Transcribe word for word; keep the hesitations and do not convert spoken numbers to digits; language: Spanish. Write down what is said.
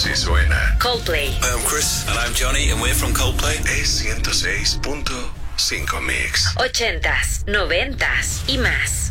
Así suena Coldplay. Hi, I'm Chris. And I'm Johnny, and we're from Coldplay. Es ciento seis punto cinco Mix. Ochentas, noventas y más.